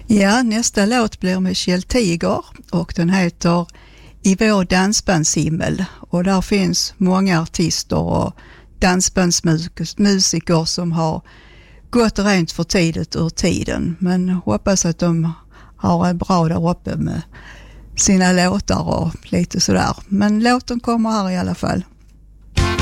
Ja, nästa låt blir med Kjell Tiger och den heter I vår dansbandshimmel, och där finns många artister och dansbandsmusiker som har gått rent för tidigt ur tiden, men hoppas att de har en bra där uppe med sina låtar och lite sådär. Men låten kommer här i alla fall.